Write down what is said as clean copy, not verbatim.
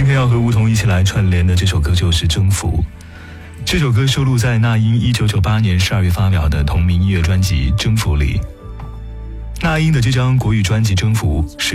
天要和梧桐一起来串联的这首歌就是《征服》。这首歌收录在那英1998年12月发表的同名音乐专辑《征服》里。那英的这张国语专辑《征服》是